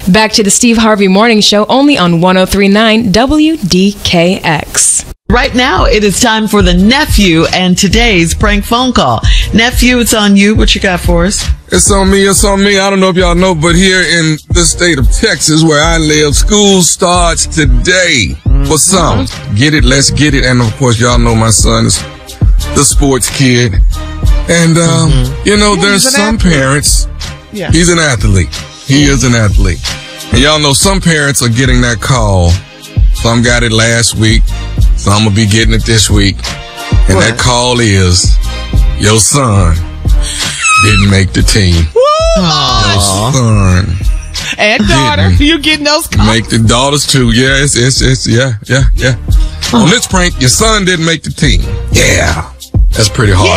Back to the Steve Harvey Morning Show, only on 103.9 WDKX. Right now, it is time for the nephew and today's prank phone call. Nephew, it's on you. What you got for us? It's on me. I don't know if y'all know, but here in the state of Texas where I live, school starts today. For some, get it, let's get it. And of course, y'all know my son is the sports kid. And, there's some parents. Yeah. He's an athlete. He is an athlete. And y'all know some parents are getting that call. Some got it last week. Some will be getting it this week. And that call is, your son didn't make the team. Your son. And daughter, you getting those calls? Make the daughters too. Yeah, yeah. On this prank, your son didn't make the team. Yeah. That's pretty hard.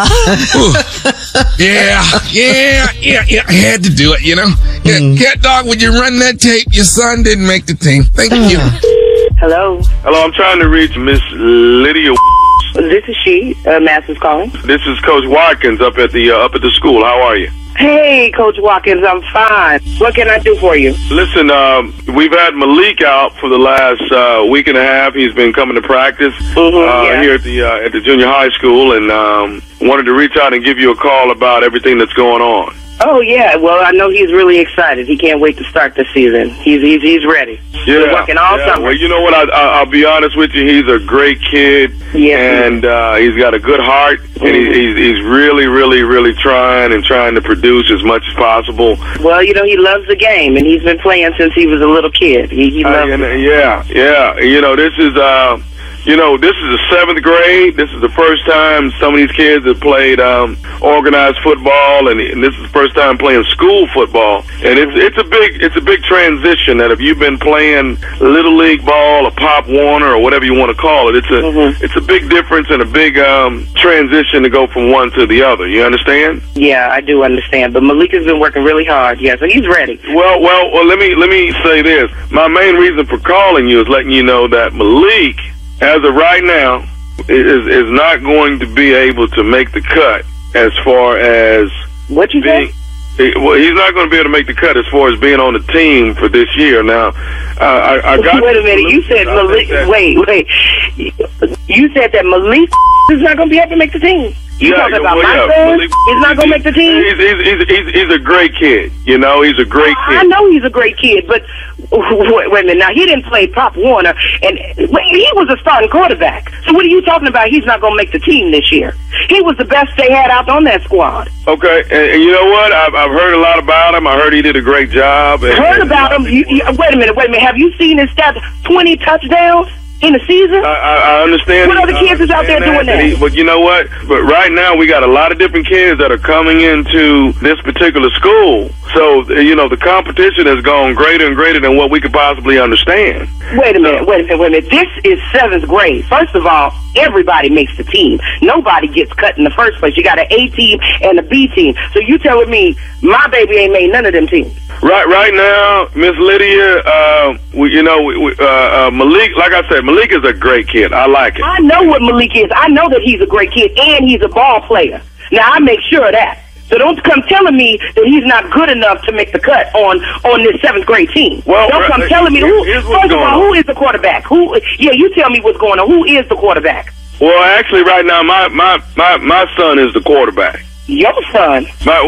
Yeah. Yeah. I had to do it, you know. Cat Dog, would you run that tape? Your son didn't make the team. Thank you. Hello, I'm trying to reach Miss Lydia. this is she. Master's calling. This is Coach Watkins up at the school. How are you? Hey, Coach Watkins, I'm fine. What can I do for you? Listen, we've had Malik out for the last week and a half. He's been coming to practice here at the junior high school, and wanted to reach out and give you a call about everything that's going on. Oh, yeah. Well, I know he's really excited. He can't wait to start the season. He's ready. Yeah, We're working all summer. Well, you know what? I'll be honest with you. He's a great kid, and he's got a good heart, and he's really, really, really trying to produce as much as possible. Well, you know, he loves the game, and he's been playing since he was a little kid. He loves it. Yeah. You know, this is the 7th grade. This is the first time some of these kids have played organized football, and this is the first time playing school football. And it's a big transition. That if you've been playing little league ball or Pop Warner or whatever you want to call it, it's a big difference and a big transition to go from one to the other. You understand? Yeah, I do understand. But Malik has been working really hard. Yeah, so he's ready. Well. Let me say this. My main reason for calling you is letting you know that Malik, as of right now, is not going to be able to make the cut as far as what you think? Well, he's not going to be able to make the cut as far as being on the team for this year. Now, I got. Wait a minute. You said Malik. Wait. You said that Malik is not going to be able to make the team. You talking about my son? He's not going to make the team? He's a great kid. You know, he's a great kid. I know he's a great kid, but wait a minute. Now, he didn't play Pop Warner, and he was a starting quarterback. So what are you talking about? He's not going to make the team this year. He was the best they had out on that squad. Okay, and you know what? I've heard a lot about him. I heard he did a great job. Heard about him? Wait a minute. Have you seen his stats? 20 touchdowns in the season? I understand. What other kids is out there doing that? But you know what? But right now we got a lot of different kids that are coming into this particular school. So, you know, the competition has gone greater and greater than what we could possibly understand. Wait a minute. This is 7th grade. First of all, everybody makes the team. Nobody gets cut in the first place. You got an A team and a B team. So you telling me my baby ain't made none of them teams? Right now, Miss Lydia, Malik, like I said, Malik is a great kid. I like it. I know what Malik is. I know that he's a great kid, and he's a ball player. Now, I make sure of that. So don't come telling me that he's not good enough to make the cut on this 7th grade team. Well, don't come telling me who is the quarterback? You tell me what's going on. Who is the quarterback? Well, actually, right now, my son is the quarterback. Your son? My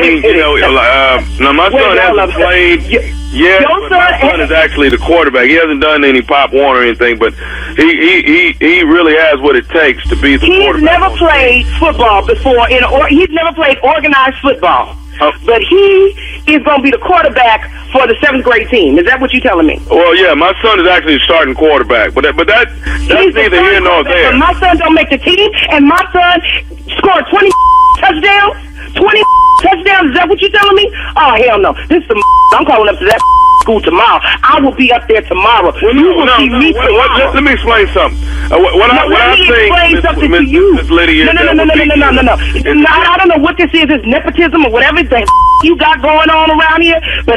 son hasn't played. Yeah, my son is actually the quarterback. He hasn't done any Pop Warner or anything, but he really has what it takes to be the quarterback. He's never played football before. He's never played organized football. But he is going to be the quarterback for the 7th grade team. Is that what you're telling me? Well, yeah, my son is actually a starting quarterback, but that's neither here nor there. But my son don't make the team, and my son scored 20 touchdowns. 20 touchdowns. Is that what you're telling me? Oh, hell no. This is I'm calling up to that school tomorrow. I will be up there tomorw. Well, you will see me tomorrow. Let me explain something. What I think, something to you. Miss Lydia, no. I don't know what this is. It's nepotism or whatever the you got going on around here, but